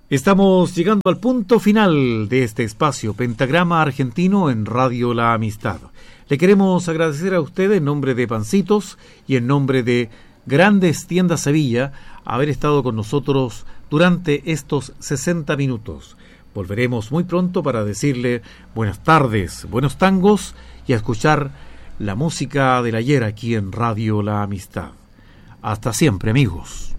Estamos llegando al punto final de este espacio Pentagrama Argentino en Radio La Amistad. Le queremos agradecer a usted en nombre de Pancitos y en nombre de Grandes Tiendas Sevilla haber estado con nosotros durante estos 60 minutos. Volveremos muy pronto para decirle buenas tardes, buenos tangos y a escuchar la música del ayer aquí en Radio La Amistad. Hasta siempre, amigos.